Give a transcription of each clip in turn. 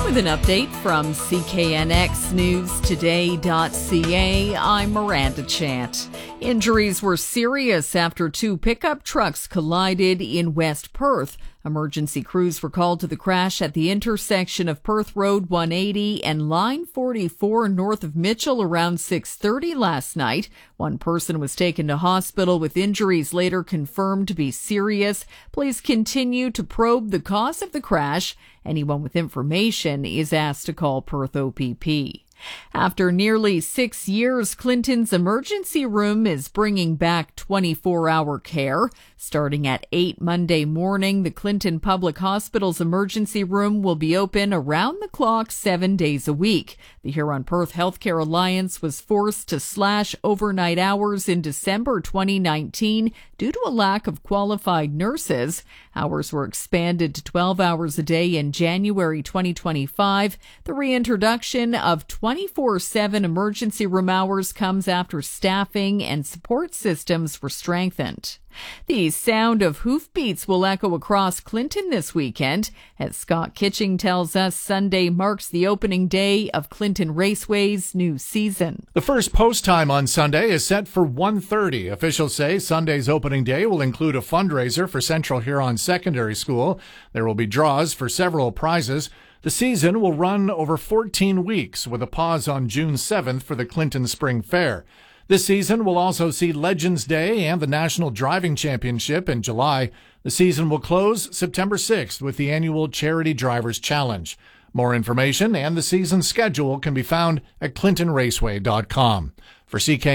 With an update from CKNXNewsToday.ca, I'm Miranda Chant. Injuries were serious after two pickup trucks collided in West Perth. Emergency crews were called to the crash at the intersection of Perth Road 180 and Line 44 north of Mitchell around 6:30 last night. One person was taken to hospital with injuries later confirmed to be serious. Police continue to probe the cause of the crash. Anyone with information is asked to call Perth OPP. After nearly 6 years, Clinton's emergency room is bringing back 24-hour care. Starting at 8 Monday morning, the Clinton Public Hospital's emergency room will be open around the clock 7 days a week. The Huron-Perth Healthcare Alliance was forced to slash overnight hours in December 2019 due to a lack of qualified nurses. Hours were expanded to 12 hours a day in January 2025. The reintroduction of 24/7 emergency room hours comes after staffing and support systems were strengthened. The sound of hoofbeats will echo across Clinton this weekend. As Scott Kitching tells us, Sunday marks the opening day of Clinton Raceway's new season. The first post time on Sunday is set for 1:30. Officials say Sunday's opening day will include a fundraiser for Central Huron Secondary School. There will be draws for several prizes. The season will run over 14 weeks with a pause on June 7th for the Clinton Spring Fair. This season will also see Legends Day and the National Driving Championship in July. The season will close September 6th with the annual Charity Drivers Challenge. More information and the season schedule can be found at clintonraceway.com. For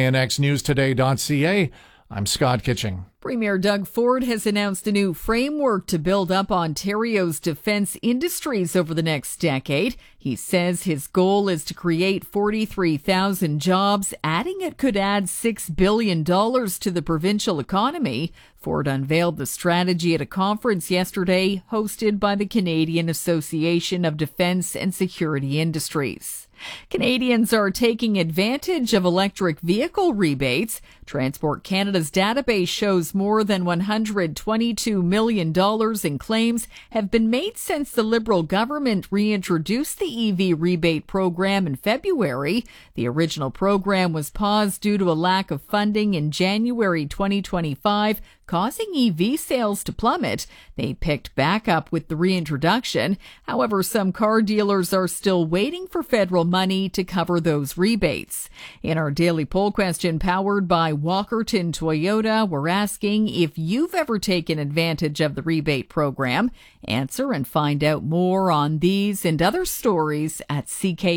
CKNXNewsToday.ca, I'm Scott Kitching. Premier Doug Ford has announced a new framework to build up Ontario's defence industries over the next decade. He says his goal is to create 43,000 jobs, adding it could add $6 billion to the provincial economy. Ford unveiled the strategy at a conference yesterday hosted by the Canadian Association of Defence and Security Industries. Canadians are taking advantage of electric vehicle rebates. Transport Canada's database shows more than $122 million in claims have been made since the Liberal government reintroduced the EV rebate program in February. The original program was paused due to a lack of funding in January 2025, causing EV sales to plummet. They picked back up with the reintroduction. However, some car dealers are still waiting for federal money to cover those rebates. In our daily poll question powered by Walkerton Toyota, we're asking if you've ever taken advantage of the rebate program. Answer and find out more on these and other stories at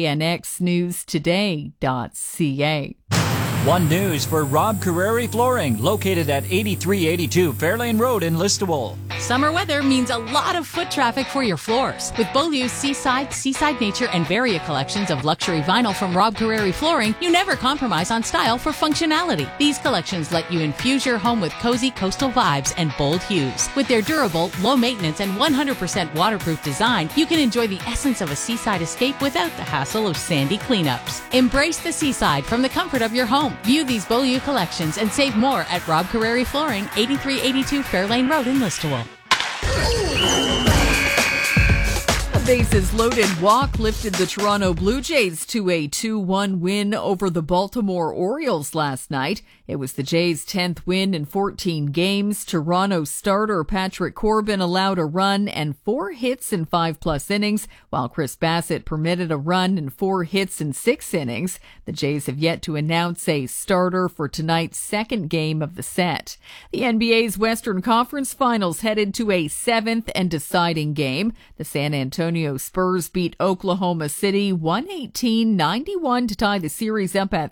CKNXNewsToday.ca. One News for Rob Carreri Flooring, located at 8382 Fairlane Road in Listowel. Summer weather means a lot of foot traffic for your floors. With Beaulieu's Seaside Nature, and Varia collections of luxury vinyl from Rob Carreri Flooring, you never compromise on style for functionality. These collections let you infuse your home with cozy coastal vibes and bold hues. With their durable, low maintenance, and 100% waterproof design, you can enjoy the essence of a seaside escape without the hassle of sandy cleanups. Embrace the seaside from the comfort of your home. View these Beaulieu collections and save more at Rob Carreri Flooring, 8382 Fairlane Road in Listowel. A bases-loaded walk lifted the Toronto Blue Jays to a 2-1 win over the Baltimore Orioles last night. It was the Jays' 10th win in 14 games. Toronto starter Patrick Corbin allowed a run and 4 hits in 5+ innings, while Chris Bassett permitted a run and 4 hits in 6 innings. The Jays have yet to announce a starter for tonight's second game of the set. The NBA's Western Conference Finals headed to a 7th and deciding game. The San Antonio Spurs beat Oklahoma City 118-91 to tie the series up at